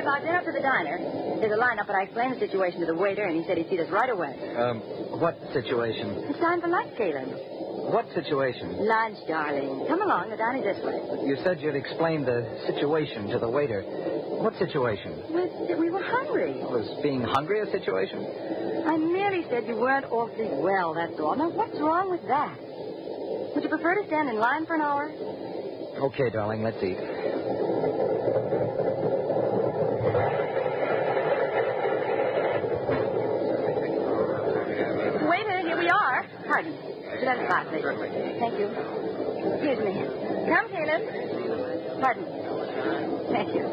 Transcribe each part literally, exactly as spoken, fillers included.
about dinner to the diner. There's a lineup, but I explained the situation to the waiter, and he said he'd see us right away. Um, what situation? It's time for lunch, Caleb. What situation? Lunch, darling. Come along. The diner's this way. You said you'd explain the situation to the waiter. What situation? We, we were hungry. Was being hungry a situation? I merely said you weren't awfully well, that's all. Now, what's wrong with that? Would you prefer to stand in line for an hour? Okay, darling, let's eat. Waiter, here we are. Pardon. Would you like a glass, please? Certainly. Thank you. Excuse me. Come, Caleb. Pardon. Thank you.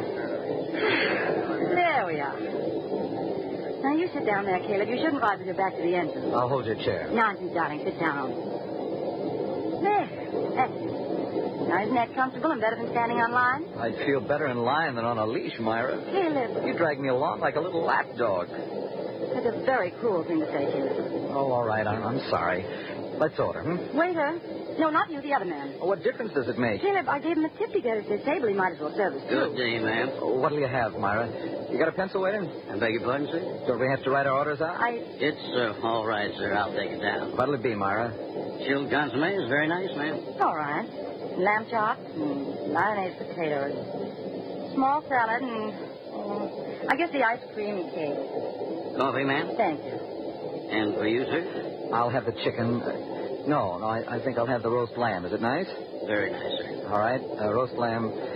There we are. Now, you sit down there, Caleb. You shouldn't ride with your back to the engine. I'll hold your chair. Nonsense, darling. Sit down. There. That's it. Now, isn't that comfortable and better than standing on line? I'd feel better in line than on a leash, Myra. Caleb. You dragged me along like a little lapdog. That's a very cruel thing to say, Caleb. Oh, all right. I'm, I'm sorry. Let's order, hmm? Waiter. No, not you, the other man. Oh, what difference does it make? Caleb, I gave him a tip because it's disabled. He might as well serve us, too. Good day, ma'am. Oh, what'll you have, Myra? You got a pencil, waiter? I beg your pardon, sir? Don't we have to write our orders out? I... It's uh, all right, sir. I'll take it down. What'll it be, Myra? Chilled consomme is very nice, ma'am. All right. Lamb chops and mayonnaise potatoes. Small salad and... Uh, I guess the ice cream cake. Coffee, ma'am? Thank you. And for you, sir? I'll have the chicken. Uh, no, no, I, I think I'll have the roast lamb. Is it nice? Very nice, sir. All right. Uh, roast lamb.